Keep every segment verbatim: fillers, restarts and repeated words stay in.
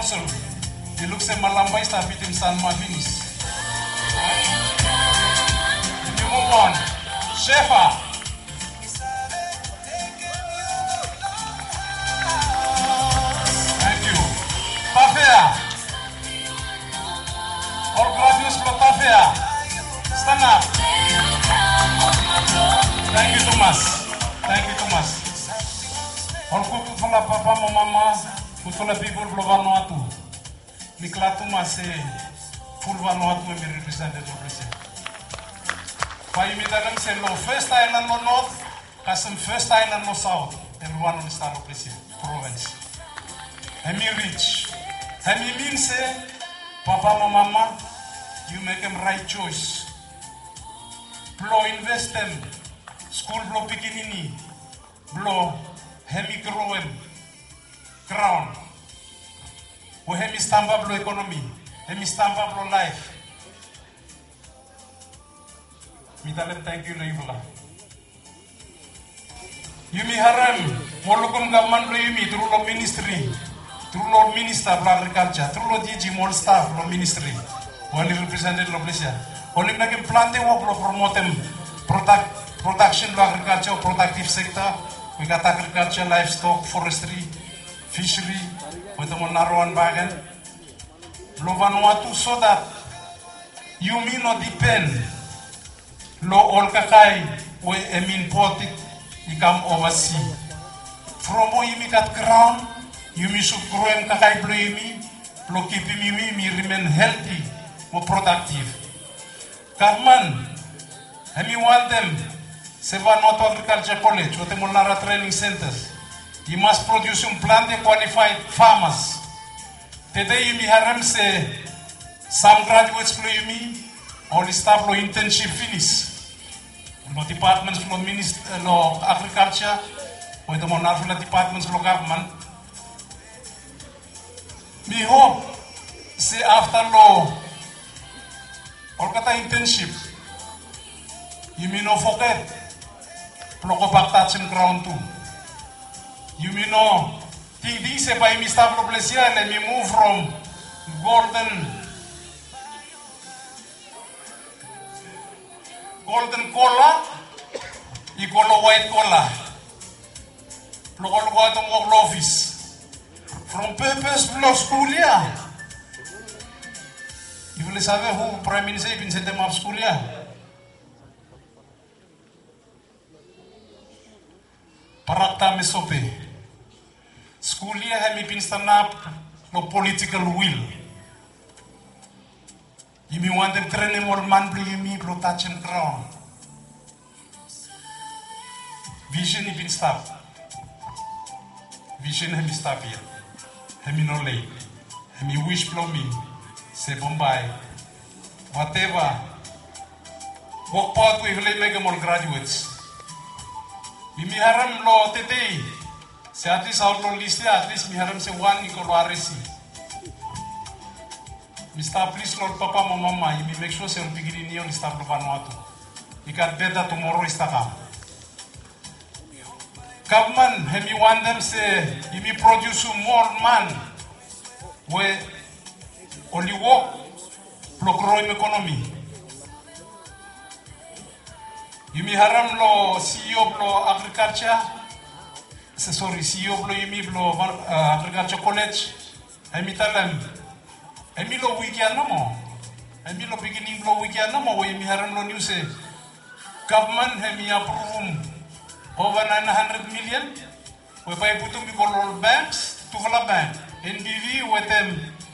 Council. He looks at Malamba is in San Martins. We move on. Shefa. Thank you. Tafea. All graduates for Tafea. Stand up. Thank you, Thomas. Thank you, Thomas. All kutu fala papa mama, kutula people for Vanuatu. Mikla Thomas full Vanuatu me represented the Pai mi dalam se lo first island no north, kasem first island no south, everyone on the star of province. Hemi rich. Hemi means say, papa mama, you make them right choice. Blow invest them. School blow beginning. Blow hemi grow them. Crown. We hemi stamba blow economy. Hemi stamba blow life. Mi talent thank you Leibla. Yumi haram. Molukum government blow yumi through law ministry. Through law minister of agriculture. Through law D G more staff law ministry. Only represented law pleasure. Only making planting work law promote them product production law agriculture productive sector. We got agriculture, livestock, forestry, fishery, with the Monaroan bagan. Lo Vanuatu so that you may not depend. Lo all kakai we emin imported you come overseas. From mo you got ground, you may should grow em kakai blue me, lo keep me me remain healthy, more productive. Government, and you want them. Seven North Agriculture College, or the Molnara training centers. You must produce and plant the qualified farmers. Today, you may say some graduates play me, or the staff lo internship finish. No departments lo minister lo agriculture, or the Molnara departments lo government. Me hope say after law, or kata internship, you may not forget. Ploko back touching ground too. You may know, T D se by Mister Ploplesia, let me move from golden golden cola, equal white cola. Ploko go to more office. From purpose plus school here. You will say who Prime Minister in sent them up school here. Parakta mesope. School year have been stand up no political will. You may want them training more man blue you me blow touch and ground. Vision has been stopped. Vision has been stopped here. Have me no late. Have me wish blow me. Say Bombay. Whatever. Walk part we will make more graduates. Mi haram lo today. Se at least out lo list at least mi haram se one iko lo aresi. Mister please Lord Papa Mama, you make sure se beginning ni on staff lo Vanuatu. You got better tomorrow is taka. Government, have you want them say you may produce more man where only work pro growing economy. You may haram lo C E O lo agriculture. Sorry, C E O lo yumi lo agriculture college. I mean tell them. I mean lo weekend no more. I mean lo beginning lo weekend no more. We may haram lo news say government have me approve over nine hundred million. We buy putum because all banks to follow bank. N B V with them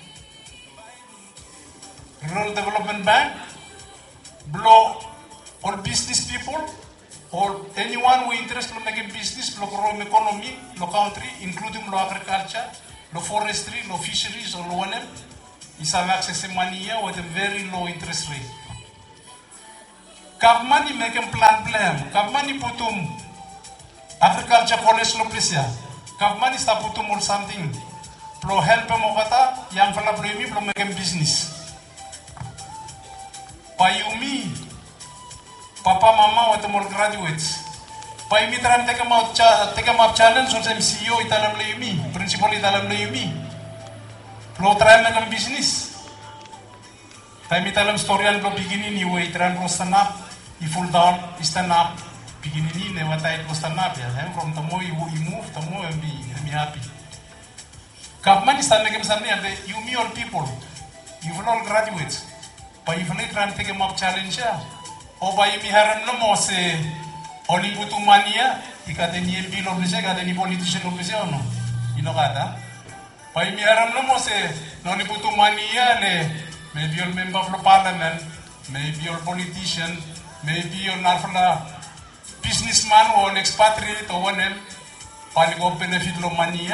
rural development bank blow. All business people, or anyone who is interested in making business, lo growing economy, lo country, including lo agriculture, lo forestry, lo fisheries, or lo one, is have access to money here with a very low interest rate. Government make a plan plan. Government put um agriculture college lo plesia. Government is put um or something. Lo help mo kata, yang fala blemi lo make business. Payumi. Papa, mama, what more graduates? Pai mitran take them out, take them up challenge. So, M C O italam leyumi, principal italam leyumi. Lo try na business. Time italam storyan lo bigini ni way try lo stand up, i full down, i stand up, bigini ni ne watay lo stand up ya. Hem from tamo i move, tamo em be em happy. Kapman is stand again Sunday and you me all people, you all graduates. But if you try to take a mock challenge ya, o ba mi haram no mo se oli butu mania, ikateni M P lo blese, ikateni politician lo blese o no, ino kata. Pa mi haram no mo se no ni butu mania le. Maybe you're a member of the parliament, maybe you're a politician, maybe you're not a businessman or an expatriate or one them, but you benefit of money,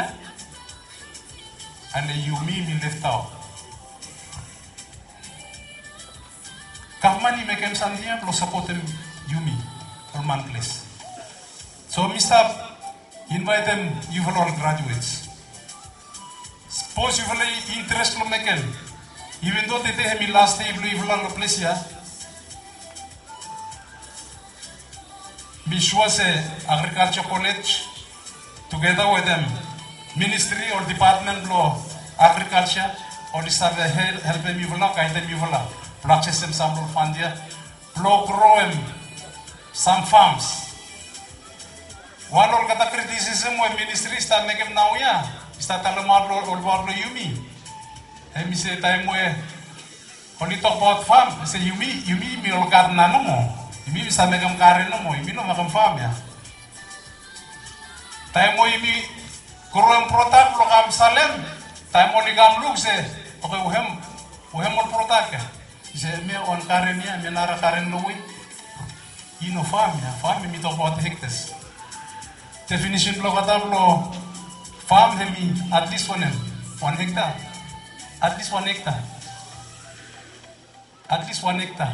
and you me me left out. Kamani make him sandia, plus support him, you me, or man place. So, Mister invite them, you all graduates. Suppose you will interest in making. Even though they have me last day, blue evil on the place here, Bishwase Agriculture College, together with them, Ministry or Department of Agriculture, or the Save help them Mivola, kind of Mivola, practice them some fundia, blow grow some farms. One or got a criticism when ministry start making now, yeah, start telling them all about you me. And we say time where only talk about farm. I say you me, you me, me all garden no more. You me bisa megam karen no more. You me no megam farm ya. Time where you me kurang produk lo kam salem. Time where gam look say okay uhem uhem all produk ya. Say me on karen ya, me nara karen no we. You no farm ya. Farm me talk about hectares. Definition lo kata lo farm me at least one one hectare. At least one hectare. At least one hectare.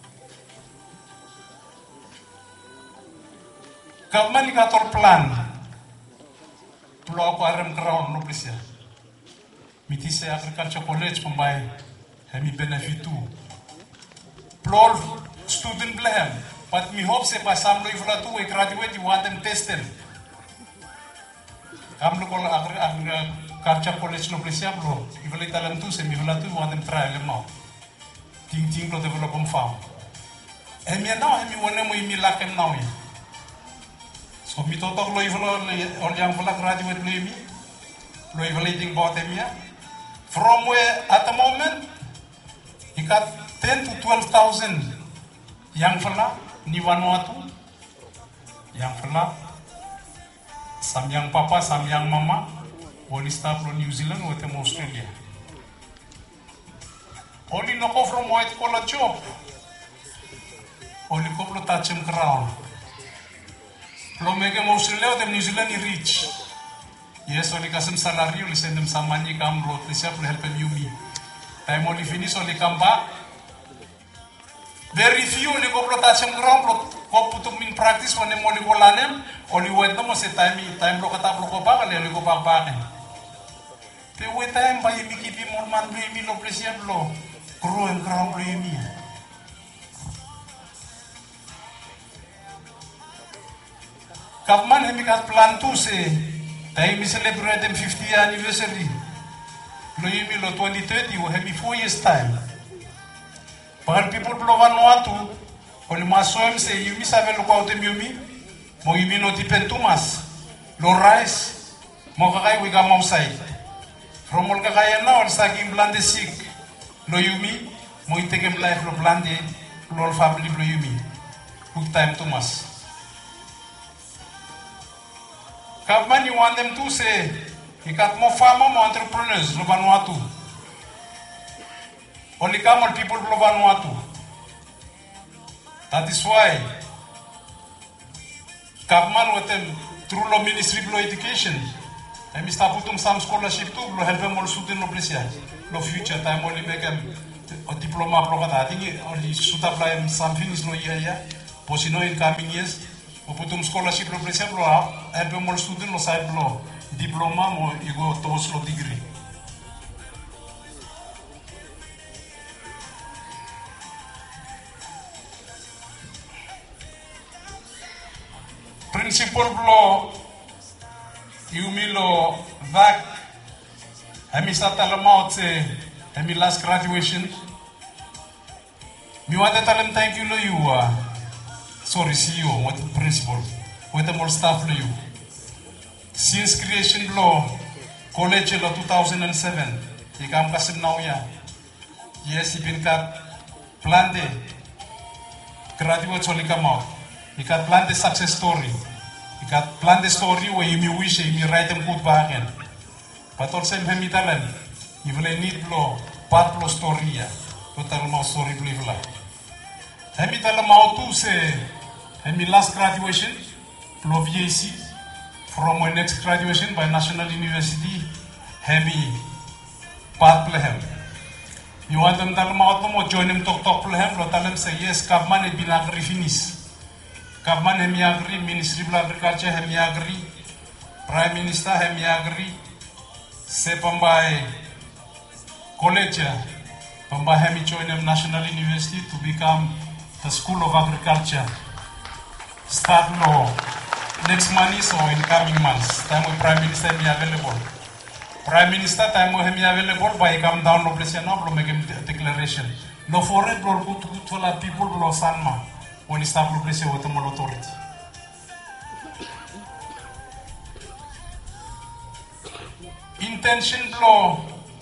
Government got all plan. Pulau Aquarium ground no place. Mitise Agriculture College pembai hemi benefit too. Pulau student blehem. But me hope se pasam lo ifla tu we graduate you want them tested. Kam lo kol agri Karcha college no place bro. If you talent tu se mi vela tu want them try them now. Ting ting lo develop um farm. Emi now emi wone mo imi lakem now ya. So mi totok lo ivelo or yang vela graduate lo imi. Lo ivelo ting bought emi ya. From where at the moment you got ten to twelve thousand young fella ni Vanuatu. Young fella. Some young papa, some young mama. Only staff from New Zealand with them Australia. Only no go from white collar job. Only couple of touch him crown. From make them Australia with them New Zealand rich. Yes, only got some salary, only send them some money, come road, they help them you me. Time only finish, only come back. Very few only couple of touch him crown, go put them in practice when they only go learn them, only wait them, say time, time look at up, look back, and only go back back. Te we time ba yimi kipi mon man blo yimi lo presiap lo grow and grow blo yimi. Kapman hemi kat plan tu se tai mi celebrate them fiftieth anniversary. Lo yimi lo twenty thirty wo hemi four years time. Par people blo Vanuatu oli masoem se yimi sabe lo kwa tem yimi mo yimi no dipentumas lo rice mo kakai we ga mausai. From all kaya na or sa kim blande sick lo yumi mo itegem life lo blande lo family lo yumi hook time to mas Kapman you want them to say ikat mo farmer mo entrepreneurs lo Vanuatu only come all people lo Vanuatu. That is why Kapman with them through lo ministry of education. I must have put some scholarship too, to help them all student no place. No future time only make them a diploma program. I think only should apply some things no year yeah. Possible in coming years. We put some scholarship no place. Help them all student no side blow diploma mo you go towards no degree. Principal blow. You milo back Hemi start tell them out say hemi last graduation. Me want to tell them thank you to you. Uh, sorry, C E O, what the principal, what the more staff to you. Since creation law, college law two thousand seven, he come kasim now ya. Yes, he been got planned graduates only come out. He got planned the success story. He got planned the story where you may wish you may write them good back. But also in Hemitalan, you will need law, part law story ya. Total no story believe la. Hemitalan mau tu say hemi last graduation, law V A C. From my next graduation by National University, hemi part plehem. You want them tell them out mo join them talk talk plehem. Lo tell them say yes, Kabman e binagri finish. Kabman hemi agri, Ministry of Agriculture hemi agri, Prime Minister hemi agri. Se pambai college, pambai hemi join them National University to become the School of Agriculture. Start law. Next month or in coming months, time with Prime Minister be available. Prime Minister time will be available by come down no place no make a declaration. No foreign blow good good for the people blow Sanma when he start no place with the authority. Intention blow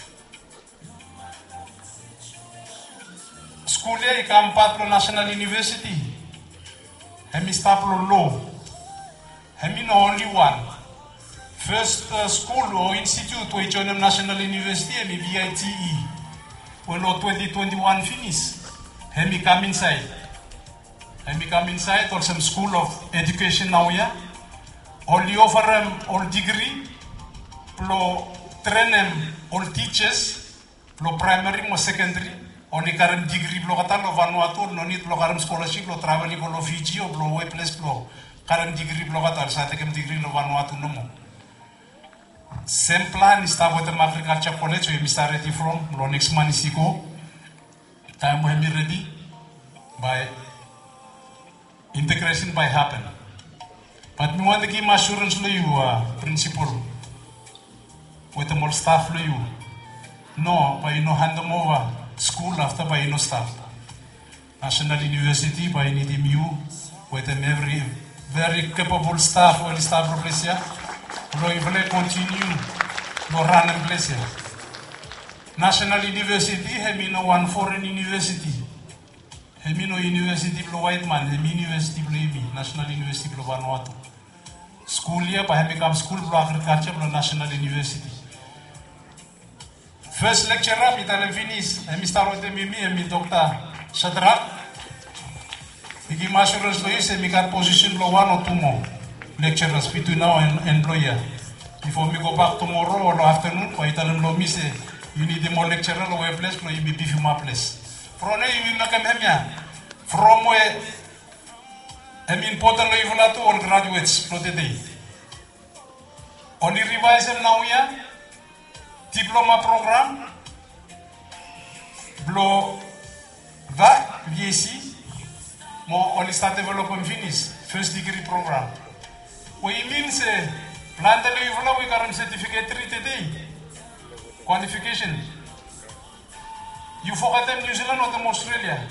school here come part of National University. Hemi start law. I mean only one. First uh, school or institute to join National University, I mean V I T E. When twenty twenty-one finish, I mean come inside. I mean come inside or some school of education now yeah. Only offer them all degree, pro train them all teachers, pro primary or secondary. Only current degree pro kata lo Vanuatu, no need pro current scholarship, pro traveling pro Fiji or pro workplace pro. Current degree blogatar sa tekem degree no Vanuatu no mo. Same plan is start with the agriculture college where we started from. Lo next month is go. Time when we ready by integration by happen. But we want to give assurance to you, uh, principal, with the more staff to you. No, by no hand them over school after by no staff. National University by need him you with them every very capable staff or staff professor. We will continue to run in place. National University, have no one foreign university. Have no university for white man, have university for me, National University for Vanuatu. School year, I have become school for agriculture for National University. First lecture, I will finish. I will start with me and Doctor Shadrach. I give assurance to you, say, I got position for one or two more lecturers between now and employer. Before we go back tomorrow or afternoon, I tell them, me say, you need a more lecturer or a place, but you be beefy my place. From there, you will not come here. From where I'm important to all graduates for the day. Only revise them now here, diploma program, blow that V A C. More only start development finish first degree program. What it means, plan the level we current certificate today. Qualification. You forget them New Zealand or them Australia.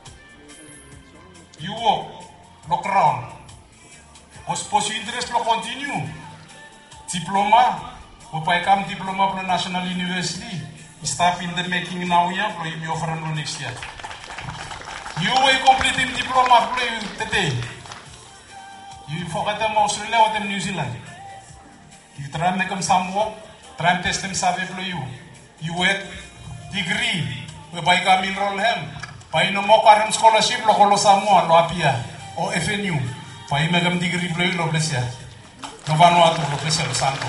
You walk, look around. Was possible interest to continue. Diploma, we come diploma from National University. Start in the making now here, for you offer next year. You will complete the diploma today. You forget them Australia or them New Zealand. You try to make them some work, try to test them survey for you. You get degree, whereby you can enroll him. By no more current scholarship, lo Samoa, lo Apia, or F N U. By you make them degree for you, lo Blesia. No Vanuatu, lo Blesia, lo Santo.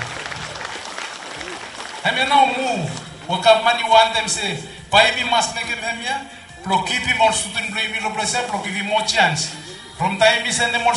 I mean, now move. What can money want them say? By me must make him here. Pro keep him or student blame me, lo Blesia, pro give him more chance. From time we send them more